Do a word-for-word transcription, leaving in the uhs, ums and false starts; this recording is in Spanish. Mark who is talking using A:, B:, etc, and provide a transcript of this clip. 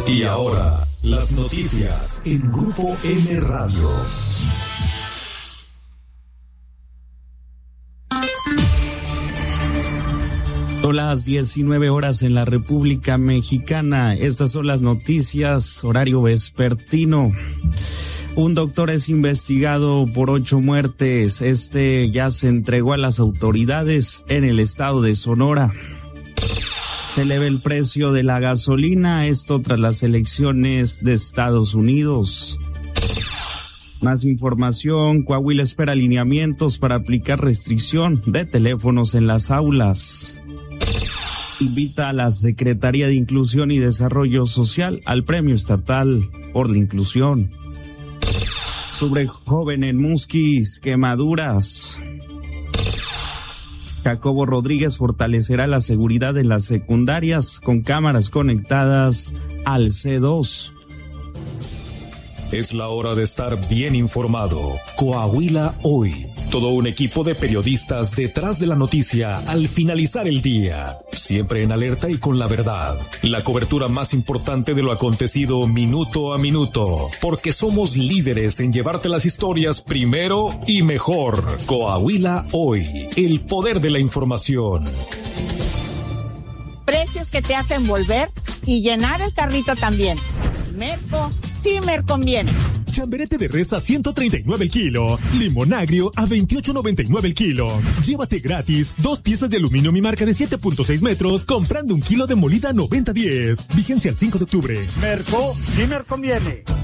A: Y ahora, las noticias en Grupo M Radio.
B: Son las diecinueve horas en la República Mexicana. Estas son las noticias, horario vespertino. Un doctor es investigado por ocho muertes. Este ya se entregó a las autoridades en el estado de Sonora. Se eleva el precio de la gasolina, esto tras las elecciones de Estados Unidos. Más información, Coahuila espera lineamientos para aplicar restricción de teléfonos en las aulas. Invita a la Secretaría de Inclusión y Desarrollo Social al Premio Estatal por la Inclusión. Sobre joven en Musquis, quemaduras. Jacobo Rodríguez fortalecerá la seguridad en las secundarias con cámaras conectadas al C dos.
A: Es la hora de estar bien informado. Coahuila Hoy. Todo un equipo de periodistas detrás de la noticia al finalizar el día. Siempre en alerta y con la verdad. La cobertura más importante de lo acontecido minuto a minuto. Porque somos líderes en llevarte las historias primero y mejor. Coahuila Hoy. El poder de la información.
C: Precios que te hacen volver y llenar el carrito también. Merco, sí me conviene.
D: Chamberete de res a ciento treinta y nueve el kilo. Limón agrio a veintiocho noventa y nueve el kilo. Llévate gratis dos piezas de aluminio mi marca de siete punto seis metros comprando un kilo de molida noventa diez. Vigencia el cinco de octubre.
E: Merco, sí me conviene.